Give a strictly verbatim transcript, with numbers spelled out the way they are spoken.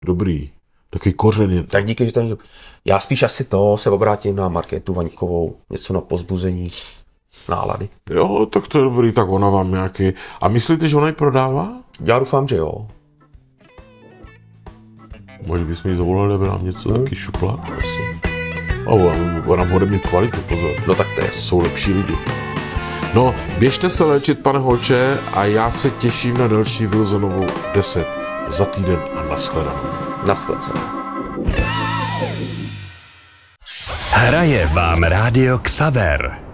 Dobrý. Taky kořeny. Tak díky, že to někdo... Já spíš asi to se obrátím na Markétu Vaňkovou, něco na pozbuzení nálady. Jo, tak to je dobrý, tak ona vám nějaký... A myslíte, že ona ji prodává? Já doufám, že jo. Možná bychom jí zavolali, aby nám něco hmm. taky šupla. Prosím. A ona, ona bude mít kvalitu, pozor. No tak to je. Jsou lepší lidi. No, běžte se léčit, pane Holče, a já se těším na další Wilsonovou deset za týden a nashledanou. Nashledanou. Hraje vám Rádio Xaver.